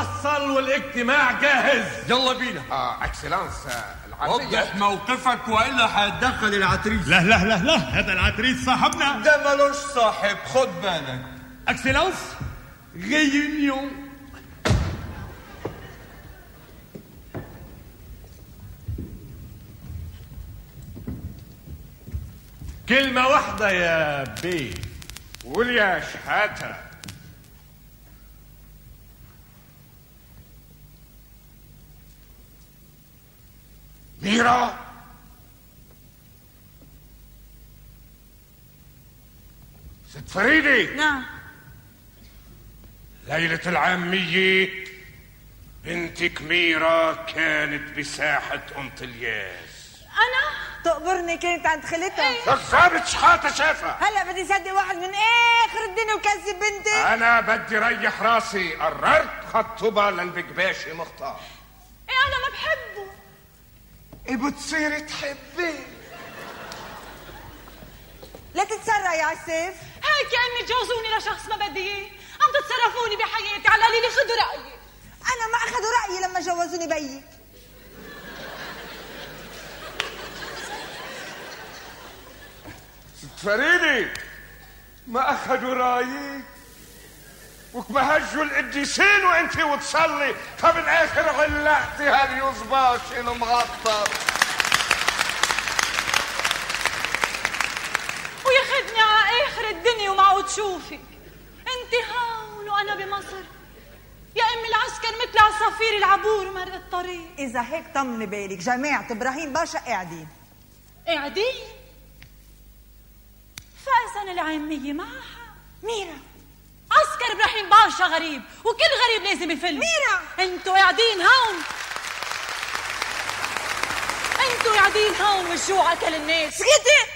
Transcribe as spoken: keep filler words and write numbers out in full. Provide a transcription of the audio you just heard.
محصل والاجتماع جاهز. يلا بينا. اه اكسلانس العربية. وضح موقفك والا هتدخل العتريس. لا لا لا لا، هذا العتريس صاحبنا. ده ملوش صاحب، خد بالك. اكسلانس ريونيون. كلمة واحدة يا بيه. قول يا شحاتة. ميرا، ست فريدي. نعم. ليلة العامية بنتك ميرا كانت بساحة أم طلياس. أنا؟ تقبرني كانت عند خالتها. الضابط شحاتة شافها. هلا بدي صدق واحد من آخر الدنيا وكذب بنتي. أنا بدي ريح راسي، قررت خطبها للبكباشي مختار. إيه أنا ما بحبه. إيه بتصيري تحبي؟ لا تتسرع يا عسيف. هيك أمي تجوزوني لشخص ما بدي إياه، عم تتصرفوني بحياتي على قليلي. خدوا رأيي. أنا ما أخذوا رأيي لما جوزوني بيك. ست فريدي، ما أخذوا رايك وكما هجوا القديسين وانت وتصلي، فبالاخر علقتي هاليوزباش المغطى. وياخدني على اخر الدنيا ومعود شوفي انت هون وانا بمصر. يا امي العسكر مثل عصافير العبور مرق الطريق. اذا هيك طمني بالك، جماعة ابراهيم باشا قاعدين. قاعدين؟ فاذا العامية معها ميرا. عسكر ابراهيم باشا غريب، وكل غريب لازم يفل. ميرا، انتوا قاعدين هون، انتوا قاعدين هون والجوع اكل الناس. سكتي.